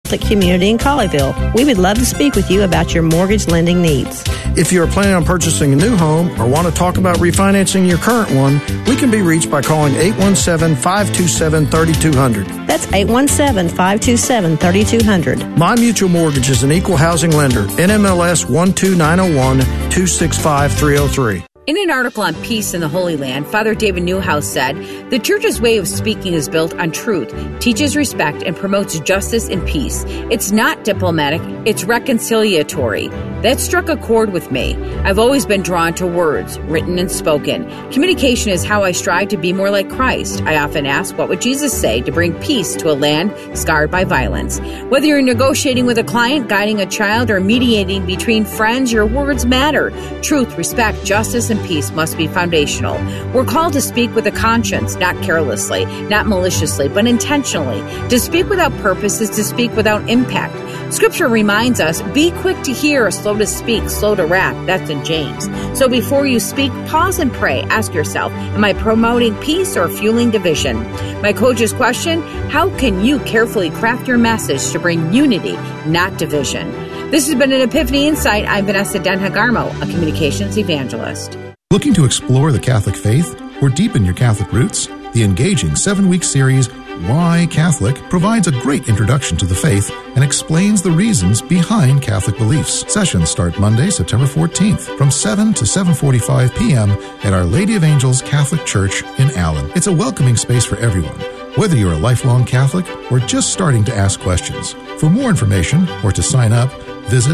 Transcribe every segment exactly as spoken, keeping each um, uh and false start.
Catholic community in Colleyville. We would love to speak with you about your mortgage lending needs. If you are planning on purchasing a new home or want to talk about refinancing your current one, we can be reached by calling eight one seven, five two seven, three two zero zero. That's eight one seven, five two seven, three two zero zero. My Mutual Mortgage is an equal housing lender. N M L S one two nine zero one, two six five, three zero three. In an article on peace in the Holy Land, Father David Newhouse said, "The Church's way of speaking is built on truth, teaches respect, and promotes justice and peace. It's not diplomatic, it's reconciliatory." That struck a chord with me. I've always been drawn to words, written and spoken. Communication is how I strive to be more like Christ. I often ask, what would Jesus say to bring peace to a land scarred by violence? Whether you're negotiating with a client, guiding a child, or mediating between friends, your words matter. Truth, respect, justice, and peace must be foundational. We're called to speak with a conscience, not carelessly, not maliciously, but intentionally. To speak without purpose is to speak without impact. Scripture reminds us, be quick to hear, slow to speak, slow to wrath. That's in James. So before you speak, pause and pray. Ask yourself, am I promoting peace or fueling division? My coach's question, how can you carefully craft your message to bring unity, not division? This has been an Epiphany Insight. I'm Vanessa Denhagarmo, a communications evangelist. Looking to explore the Catholic faith or deepen your Catholic roots? The engaging seven-week series, Why Catholic, provides a great introduction to the faith and explains the reasons behind Catholic beliefs. Sessions start Monday, September fourteenth from seven to seven forty-five p.m. at Our Lady of Angels Catholic Church in Allen. It's a welcoming space for everyone, whether you're a lifelong Catholic or just starting to ask questions. For more information or to sign up, visit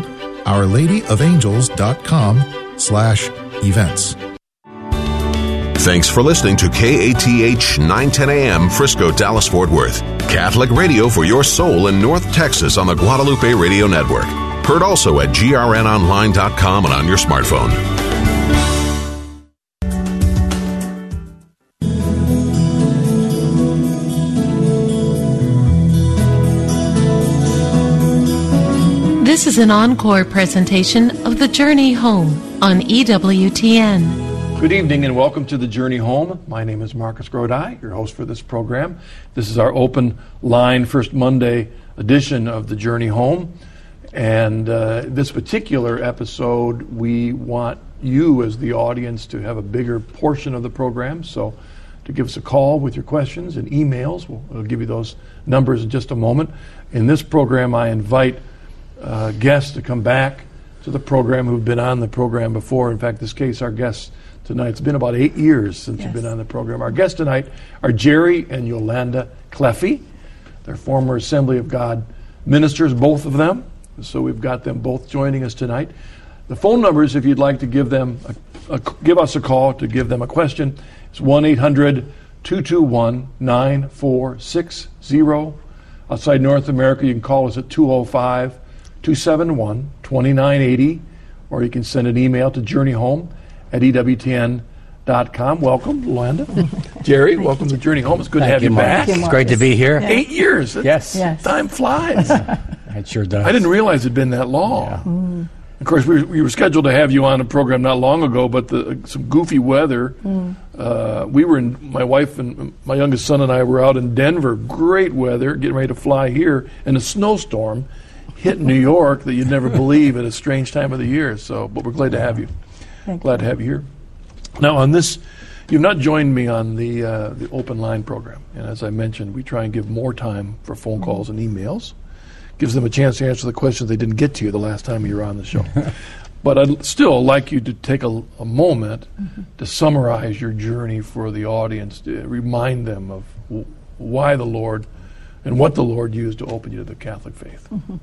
ourladyofangels.com slash events. Thanks for listening to K A T H nine ten A M Frisco, Dallas, Fort Worth. Catholic radio for your soul in North Texas on the Guadalupe Radio Network. Heard also at G R N online dot com and on your smartphone. This is an encore presentation of The Journey Home on E W T N. Good evening and welcome to The Journey Home. My name is Marcus Grodi, your host for this program. This is our open line First Monday edition of The Journey Home. And uh, this particular episode, we want you as the audience to have a bigger portion of the program. So to give us a call with your questions and emails, we'll, we'll give you those numbers in just a moment. In this program, I invite uh, guests to come back to the program who've been on the program before. In fact, this case, our guests tonight, it's been about eight years since yes. you've been on the program. Our guests tonight are Jerry and Yolanda Cleffy. They're former Assembly of God ministers, both of them. So we've got them both joining us tonight. The phone numbers, if you'd like to give them a, a, give us a call to give them a question, it's one eight hundred, two two one, nine four six zero. Outside North America, you can call us at two oh five, two seven one, two nine eight zero, or you can send an email to journeyhome at E W T N dot com. Welcome, Yolanda. Jerry, welcome to Journey Home. It's good Thank to have you, you back. It's great to be here. Yeah. Eight years. Yes. yes. Time flies. It sure does. I didn't realize it'd been that long. Yeah. Mm. Of course, we, we were scheduled to have you on a program not long ago, but the, some goofy weather. Mm. Uh, we were in, my wife and my youngest son and I were out in Denver. Great weather, getting ready to fly here, and a snowstorm hit New York that you'd never believe at a strange time of the year. So, but we're glad to have you. Thank glad you. to have you here. Now, on this, you've not joined me on the uh, the open line program, and as I mentioned, we try and give more time for phone calls and emails. Gives them a chance to answer the questions they didn't get to you the last time you were on the show. But I'd still like you to take a, a moment mm-hmm. to summarize your journey for the audience, to remind them of w- why the Lord and what the Lord used to open you to the Catholic faith. Mm-hmm.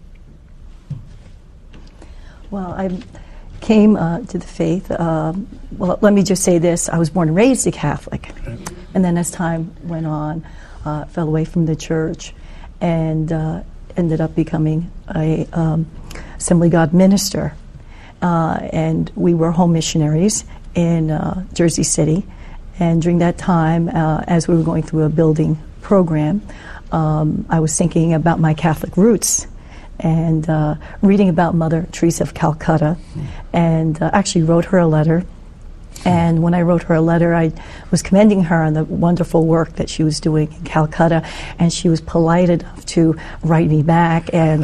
Well, I came uh, to the faith. Um, well, let me just say this. I was born and raised a Catholic. Okay. And then as time went on, uh, fell away from the church and uh, ended up becoming a um, Assembly of God minister. Uh, and we were home missionaries in uh, Jersey City. And during that time, uh, as we were going through a building program, um, I was thinking about my Catholic roots and uh, reading about Mother Teresa of Calcutta, and uh, actually wrote her a letter. And when I wrote her a letter, I was commending her on the wonderful work that she was doing in Calcutta, and she was polite enough to write me back and